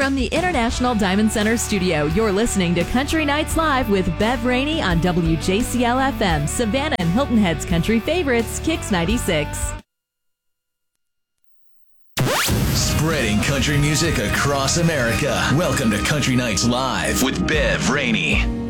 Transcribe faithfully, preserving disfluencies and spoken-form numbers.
From the International Diamond Center studio, you're listening to Country Nights Live with Bev Rainey on W J C L F M, Savannah and Hilton Head's country favorites, Kix ninety-six. Spreading country music across America. Welcome to Country Nights Live with Bev Rainey.